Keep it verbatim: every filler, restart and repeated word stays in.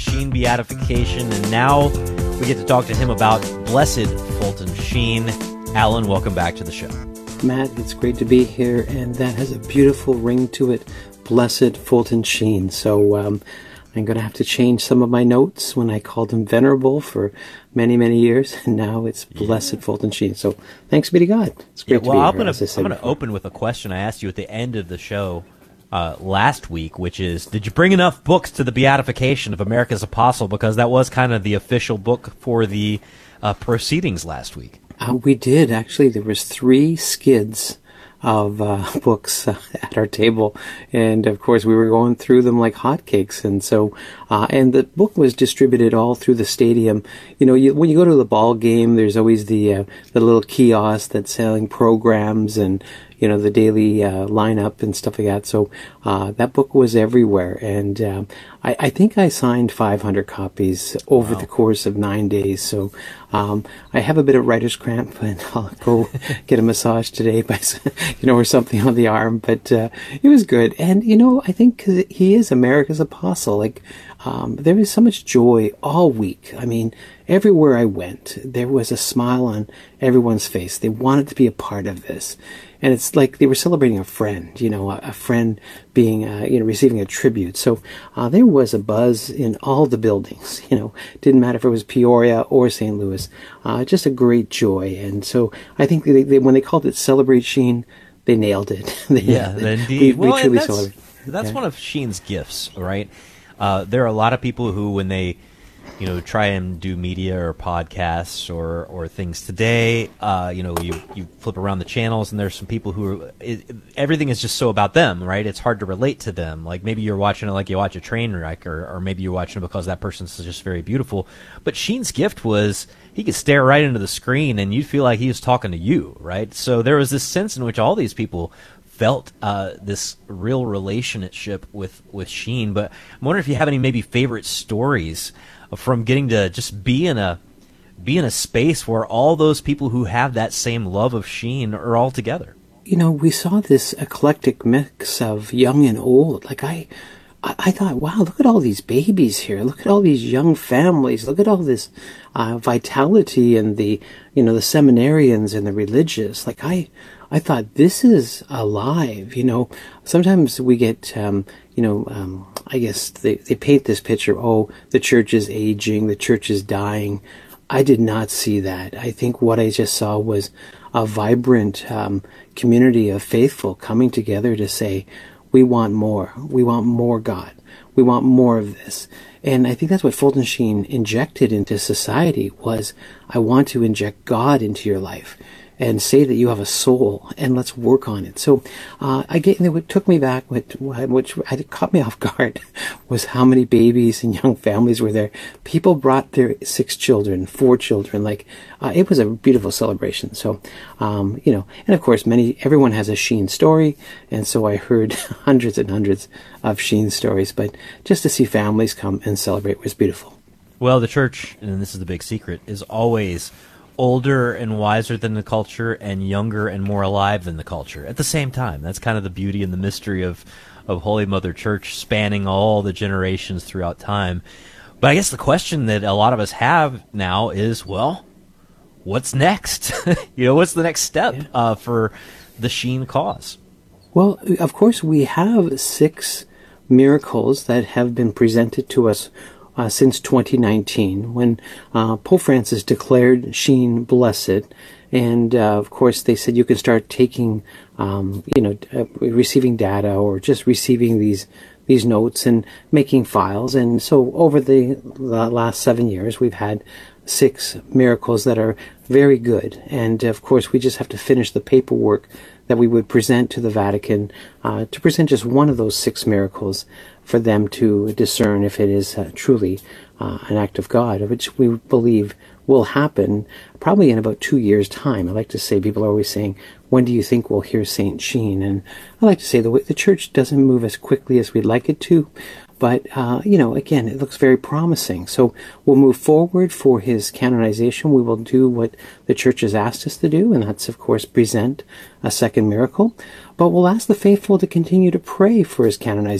Sheen beatification, and now we get to talk to him about Blessed Fulton Sheen. Alan, welcome back to the show. Matt, it's great to be here, and that has a beautiful ring to it, Blessed Fulton Sheen. So um, I'm going to have to change some of my notes when I called him Venerable for many, many years, and now it's Blessed yeah. Fulton Sheen. So thanks be to God. It's great yeah, well, to be I'm here. Gonna, I'm going to open with a question I asked you at the end of the show uh, last week, which is, did you bring enough books to the beatification of America's Apostle? Because that was kind of the official book for the uh, proceedings last week. Uh, we did, actually. There was three skids of uh, books uh, at our table, and of course we were going through them like hotcakes. And so, uh, and the book was distributed all through the stadium. You know, you, when you go to the ball game, there's always the uh, the little kiosk that's selling programs and, you know, the daily uh, lineup and stuff like that. So uh, that book was everywhere, and um, I, I think I signed five hundred copies over wow. the course of nine days. So um, I have a bit of writer's cramp, and I'll go get a massage today, by, you know, or something on the arm. But uh, it was good, and you know, I think 'cause he is America's apostle. Like um, there was so much joy all week. I mean, everywhere I went, there was a smile on everyone's face. They wanted to be a part of this. And it's like they were celebrating a friend, you know, a, a friend being, uh, you know, receiving a tribute. So uh, there was a buzz in all the buildings, you know. Didn't matter if it was Peoria or Saint Louis. Uh, just a great joy. And so I think they, they, when they called it Celebrate Sheen, they nailed it. they, yeah, they, indeed. We, well, we truly that's, celebrate. That's yeah. one of Sheen's gifts, right? Uh, there are a lot of people who, when they, you know, try and do media or podcasts or, or things today, uh, you know, you, you flip around the channels and there's some people who are, it, everything is just so about them, right? It's hard to relate to them. Like maybe you're watching it like you watch a train wreck, or, or maybe you're watching it because that person's just very beautiful. But Sheen's gift was he could stare right into the screen and you'd feel like he was talking to you, right? So there was this sense in which all these people felt uh, this real relationship with, with Sheen. But I'm wondering if you have any maybe favorite stories from getting to just be in a be in a space where all those people who have that same love of Sheen are all together. You know, we saw this eclectic mix of young and old. Like I, I thought, wow, look at all these babies here. Look at all these young families. Look at all this uh, vitality and the, you know, the seminarians and the religious. Like I, I thought this is alive. You know, sometimes we get, um, you know, um, I guess they, they paint this picture, oh, the church is aging, the church is dying. I did not see that. I think what I just saw was a vibrant um, community of faithful coming together to say, we want more. We want more God. We want more of this. And I think that's what Fulton Sheen injected into society was, I want to inject God into your life and say that you have a soul, and let's work on it. So uh, I get, what took me back, which, which caught me off guard, was how many babies and young families were there. People brought their six children, four children. Like uh, it was a beautiful celebration. So um, you know, and of course, many everyone has a Sheen story, and so I heard hundreds and hundreds of Sheen stories. But just to see families come and celebrate was beautiful. Well, the church, and this is the big secret, is always older and wiser than the culture and younger and more alive than the culture at the same time. That's kind of the beauty and the mystery of, of Holy Mother Church, spanning all the generations throughout time. But I guess the question that a lot of us have now is, well, what's next? You know, what's the next step yeah. uh, for the Sheen cause? Well, of course, we have six miracles that have been presented to us Uh, since twenty nineteen, when uh, Pope Francis declared Sheen blessed, and uh, of course they said you can start taking, um, you know, uh, receiving data or just receiving these these notes and making files. And so over the, the last seven years, we've had six miracles that are very good. And of course, we just have to finish the paperwork that we would present to the Vatican uh, to present just one of those six miracles for them to discern if it is uh, truly uh, an act of God, which we believe will happen probably in about two years' time. I like to say, people are always saying, when do you think we'll hear Saint Sheen? And I like to say the, the church doesn't move as quickly as we'd like it to, but, uh, you know, again, it looks very promising. So we'll move forward for his canonization. We will do what the church has asked us to do, and that's, of course, present a second miracle. But we'll ask the faithful to continue to pray for his canonization.